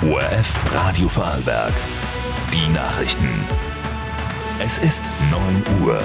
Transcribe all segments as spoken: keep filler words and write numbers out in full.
O R F Radio Vorarlberg. Die Nachrichten. Es ist neun Uhr.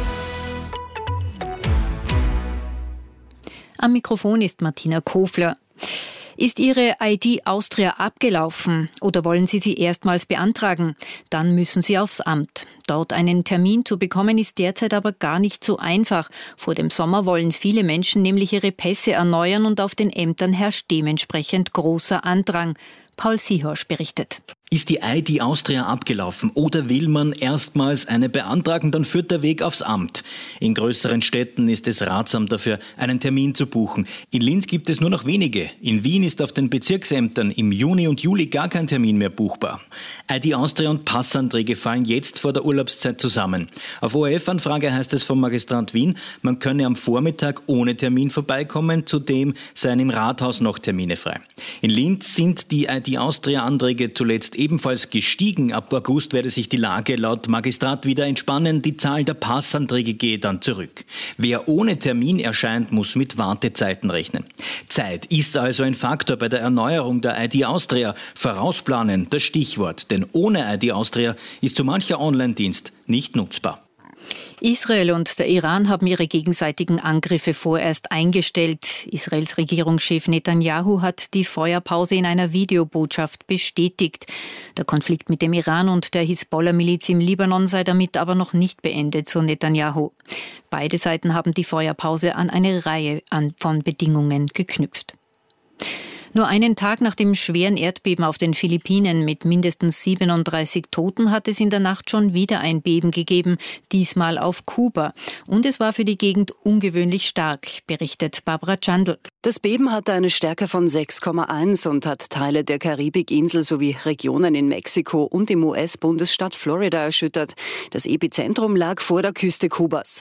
Am Mikrofon ist Martina Kofler. Ist Ihre I D Austria abgelaufen oder wollen Sie sie erstmals beantragen? Dann müssen Sie aufs Amt. Dort einen Termin zu bekommen ist derzeit aber gar nicht so einfach. Vor dem Sommer wollen viele Menschen nämlich ihre Pässe erneuern und auf den Ämtern herrscht dementsprechend großer Andrang. Paul Sihorsch berichtet. Ist die I D Austria abgelaufen oder will man erstmals eine beantragen, dann führt der Weg aufs Amt. In größeren Städten ist es ratsam dafür, einen Termin zu buchen. In Linz gibt es nur noch wenige. In Wien ist auf den Bezirksämtern im Juni und Juli gar kein Termin mehr buchbar. I D Austria und Passanträge fallen jetzt vor der Urlaubszeit zusammen. Auf O R F-Anfrage heißt es vom Magistrat Wien, man könne am Vormittag ohne Termin vorbeikommen, zudem seien im Rathaus noch Termine frei. In Linz sind die I D Austria-Anträge zuletzt ebenfalls gestiegen. Ab August werde sich die Lage laut Magistrat wieder entspannen. Die Zahl der Passanträge gehe dann zurück. Wer ohne Termin erscheint, muss mit Wartezeiten rechnen. Zeit ist also ein Faktor bei der Erneuerung der I D Austria. Vorausplanen, das Stichwort. Denn ohne I D Austria ist so mancher Online-Dienst nicht nutzbar. Israel und der Iran haben ihre gegenseitigen Angriffe vorerst eingestellt. Israels Regierungschef Netanyahu hat die Feuerpause in einer Videobotschaft bestätigt. Der Konflikt mit dem Iran und der Hisbollah-Miliz im Libanon sei damit aber noch nicht beendet, so Netanyahu. Beide Seiten haben die Feuerpause an eine Reihe von Bedingungen geknüpft. Nur einen Tag nach dem schweren Erdbeben auf den Philippinen mit mindestens siebenunddreißig Toten hat es in der Nacht schon wieder ein Beben gegeben, diesmal auf Kuba. Und es war für die Gegend ungewöhnlich stark, berichtet Barbara Chandl. Das Beben hatte eine Stärke von sechs Komma eins und hat Teile der Karibikinsel sowie Regionen in Mexiko und im U S-Bundesstaat Florida erschüttert. Das Epizentrum lag vor der Küste Kubas.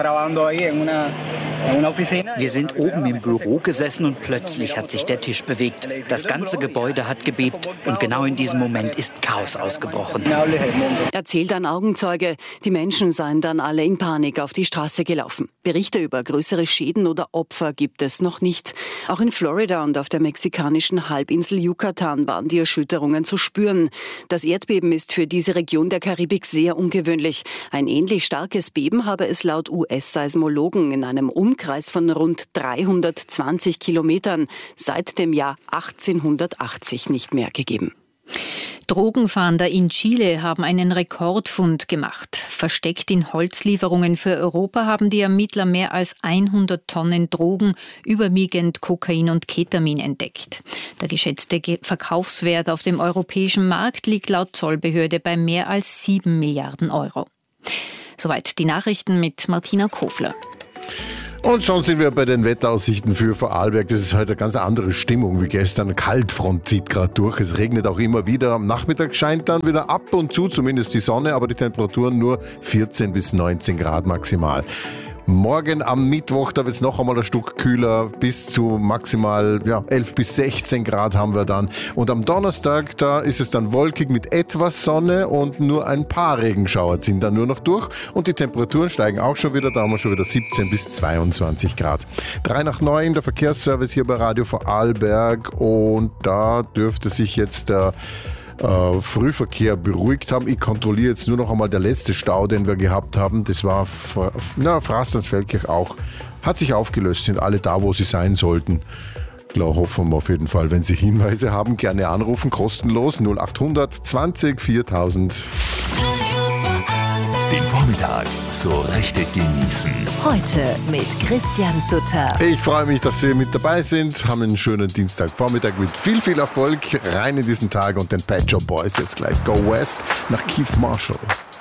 Wir sind oben im Büro gesessen und plötzlich hat sich der Tisch bewegt. Das ganze Gebäude hat gebebt und genau in diesem Moment ist Chaos ausgebrochen. Erzählt ein Augenzeuge. Die Menschen seien dann alle in Panik auf die Straße gelaufen. Berichte über größere Schäden oder Opfer gibt es noch nicht. Auch in Florida und auf der mexikanischen Halbinsel Yucatan waren die Erschütterungen zu spüren. Das Erdbeben ist für diese Region der Karibik sehr ungewöhnlich. Ein ähnlich starkes Beben habe es laut U S-Seismologen in einem Umkreis von rund dreihundertzwanzig Kilometern seit dem Jahr achtzehnhundertachtzig nicht mehr gegeben. Drogenfahnder in Chile haben einen Rekordfund gemacht. Versteckt in Holzlieferungen für Europa haben die Ermittler mehr als hundert Tonnen Drogen, überwiegend Kokain und Ketamin, entdeckt. Der geschätzte Verkaufswert auf dem europäischen Markt liegt laut Zollbehörde bei mehr als sieben Milliarden Euro. Soweit die Nachrichten mit Martina Kofler. Und schon sind wir bei den Wetteraussichten für Vorarlberg. Das ist heute eine ganz andere Stimmung wie gestern. Eine Kaltfront zieht gerade durch. Es regnet auch immer wieder. Am Nachmittag scheint dann wieder ab und zu zumindest die Sonne, aber die Temperaturen nur vierzehn bis neunzehn Grad maximal. Morgen am Mittwoch, da wird es noch einmal ein Stück kühler, bis zu maximal ja, elf bis sechzehn Grad haben wir dann. Und am Donnerstag, da ist es dann wolkig mit etwas Sonne und nur ein paar Regenschauer ziehen dann nur noch durch. Und die Temperaturen steigen auch schon wieder, da haben wir schon wieder siebzehn bis zweiundzwanzig Grad. Drei nach neun, der Verkehrsservice hier bei Radio Vorarlberg, und da dürfte sich jetzt der Äh, Frühverkehr beruhigt haben. Ich kontrolliere jetzt nur noch einmal der letzte Stau, den wir gehabt haben. Das war Fra- na, Frastanz-Feldkirch auch. Hat sich aufgelöst, sind alle da, wo sie sein sollten. Klar, hoffen wir auf jeden Fall. Wenn Sie Hinweise haben, gerne anrufen, kostenlos null acht hundert zwanzig viertausend. Den Vormittag so richtig genießen. Heute mit Christian Sutter. Ich freue mich, dass Sie mit dabei sind. Haben einen schönen Dienstagvormittag mit viel, viel Erfolg rein in diesen Tag und den Pet Shop Boys jetzt gleich Go West nach Keith Marshall.